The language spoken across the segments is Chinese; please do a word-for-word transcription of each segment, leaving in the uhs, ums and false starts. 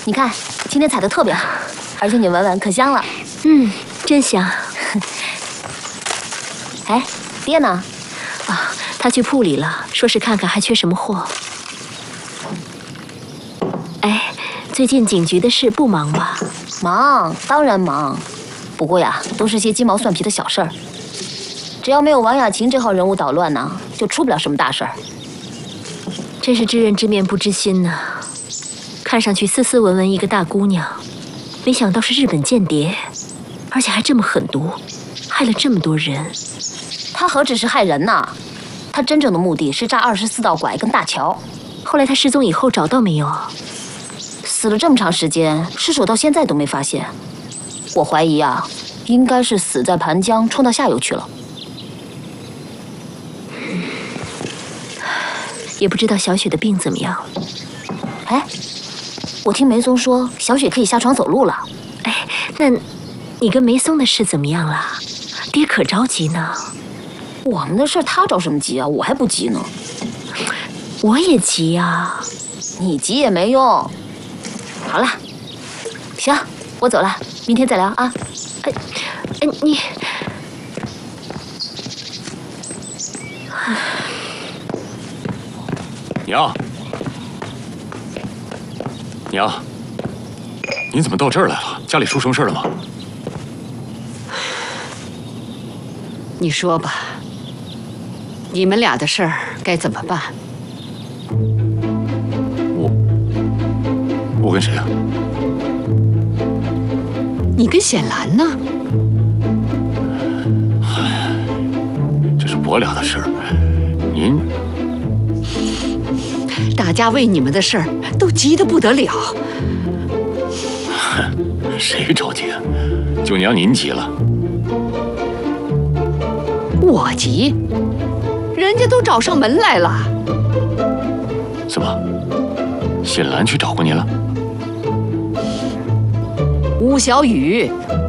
你看今天采的特别好，而且你闻闻可香了。 嗯，真香。 哎，爹呢？ 啊，他去铺里了，说是看看还缺什么货。哎，最近警局的事不忙吧？ 忙，当然忙。不过呀，都是些鸡毛蒜皮的小事儿。只要没有王雅琴这号人物捣乱呢，就出不了什么大事儿。 真是知人知面不知心呢。看上去斯斯文文一个大姑娘，没想到是日本间谍，而且还这么狠毒，害了这么多人。 她何止是害人呐，她真正的目的是炸二十四道拐跟大桥。 后来她失踪以后找到没有？ 死了这么长时间，尸首到现在都没发现。我怀疑啊，应该是死在盘江，冲到下游去了。 也不知道小雪的病怎么样。 哎，我听梅松说小雪可以下床走路了。 哎，那你跟梅松的事怎么样了？爹可着急呢。 我们的事他着什么急啊？我还不急呢。 我也急啊。 你急也没用。好了，行，我走了，明天再聊啊。 哎，哎，你。 娘，娘，你怎么到这儿来了？家里出什么事了吗？ 你说吧，你们俩的事儿该怎么办？ 我，我跟谁啊？ 你跟显兰呢？ 哎，这是我俩的事儿，您。 大家为你们的事儿都急得不得了。 谁着急啊？就娘您急了。 我急？人家都找上门来了。 怎么？显兰去找过您了？ 吴小雨，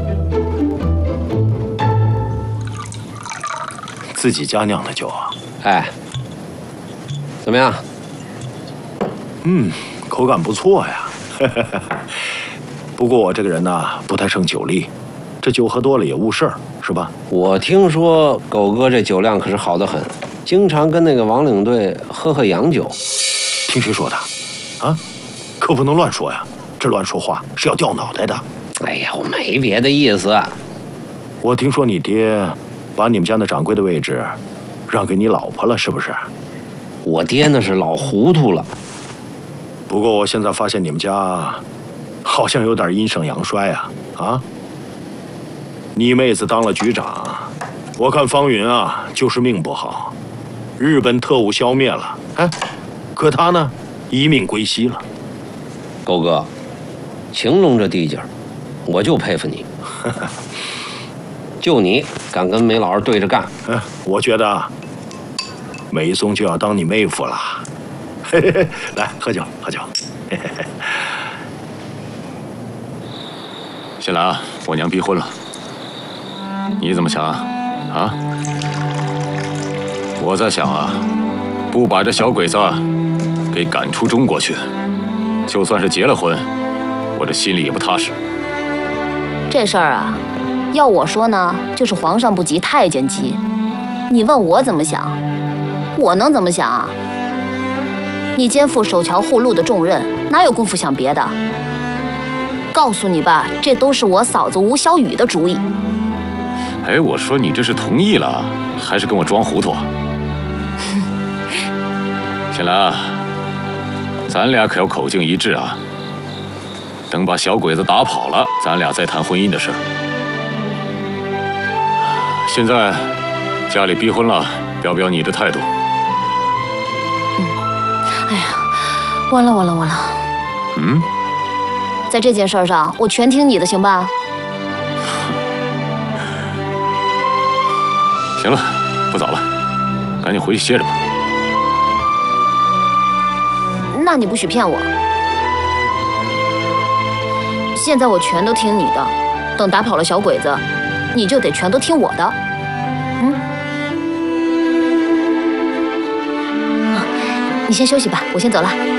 自己家酿的酒啊？ 哎，怎么样？ 嗯，口感不错呀。不过我这个人呐，不太胜酒力，这酒喝多了也误事儿，是吧？ 我听说狗哥这酒量可是好得很，经常跟那个王领队喝喝洋酒。 听谁说的？啊，可不能乱说呀！这乱说话是要掉脑袋的。 哎呀，我没别的意思。 我听说你爹把你们家那掌柜的位置让给你老婆了，是不是？ 我爹那是老糊涂了。 不过我现在发现你们家好像有点阴盛阳衰啊！啊，你妹子当了局长，我看方云啊就是命不好，日本特务消灭了，哎，可他呢一命归西了。 狗哥，晴隆这地界儿，我就佩服你，就你敢跟梅老师对着干。 哎，我觉得梅松就要当你妹夫了。嘿嘿嘿，来喝酒，喝酒。嘿嘿嘿。 显兰啊，我娘逼婚了，你怎么想啊？啊？我在想啊，不把这小鬼子给赶出中国去，就算是结了婚，我这心里也不踏实。 这事儿啊，要我说呢，就是皇上不急，太监急。你问我怎么想，我能怎么想啊？你肩负守桥护路的重任，哪有功夫想别的？告诉你吧，这都是我嫂子吴小雨的主意。 哎，我说你这是同意了，还是跟我装糊涂啊？显兰啊，咱俩可要口径一致啊！等把小鬼子打跑了，咱俩再谈婚姻的事儿。现在家里逼婚了，表表你的态度。 哎呀，完了完了完了！ 嗯， 在这件事上，我全听你的，行吧？ 行了，不早了，赶紧回去歇着吧。 那你不许骗我！现在我全都听你的，等打跑了小鬼子，你就得全都听我的。嗯。啊，你先休息吧，我先走了。